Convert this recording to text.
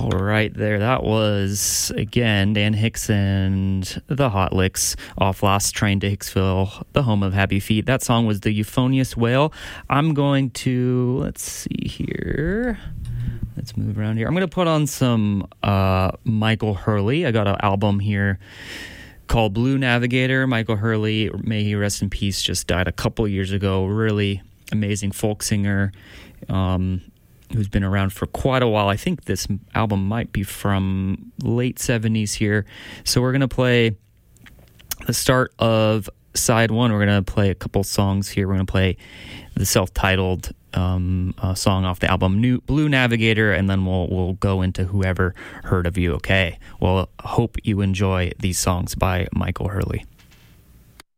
All right, there. That was, again, Dan Hicks and the Hot Licks off Last Train to Hicksville, the home of Happy Feet. That song was the Euphonious Whale. I'm going to, let's see here. Let's move around here. I'm going to put on some Michael Hurley. I got an album here called Blue Navigator. Michael Hurley, may he rest in peace, just died a couple years ago. Really amazing folk singer. Who's been around for quite a while. I think this album might be from late 70s here. So we're going to play the start of side one. We're going to play a couple songs here. We're going to play the self-titled song off the album New Blue Navigator, and then we'll go into Whoever Heard of You. Okay. Well, hope you enjoy these songs by Michael Hurley.